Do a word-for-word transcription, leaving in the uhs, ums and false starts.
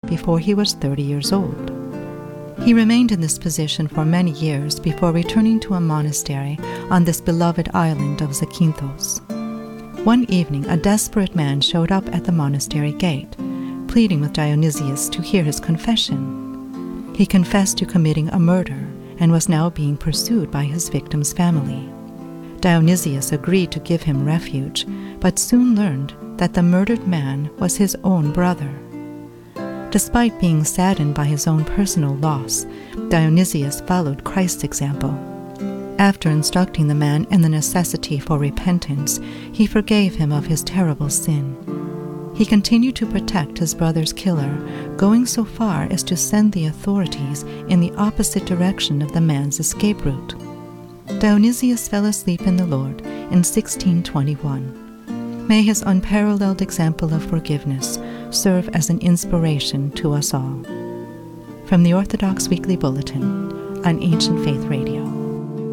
before he was thirty years old. He remained in this position for many years before returning to a monastery on this beloved island of Zakynthos. One evening, a desperate man showed up at the monastery gate, pleading with Dionysius to hear his confession. He confessed to committing a murder and was now being pursued by his victim's family. Dionysius agreed to give him refuge, but soon learned that the murdered man was his own brother. Despite being saddened by his own personal loss, Dionysius followed Christ's example. After instructing the man in the necessity for repentance, he forgave him of his terrible sin. He continued to protect his brother's killer, going so far as to send the authorities in the opposite direction of the man's escape route. Dionysius fell asleep in the Lord in sixteen twenty-one. May his unparalleled example of forgiveness serve as an inspiration to us all. From the Orthodox Weekly Bulletin on Ancient Faith Radio.